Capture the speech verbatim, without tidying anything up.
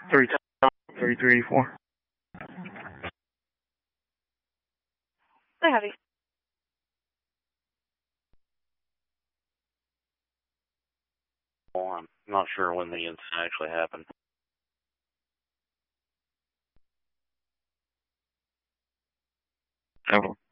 three thirty-three eighty-four. The heavy. Well, I'm not sure when the incident actually happened. Over.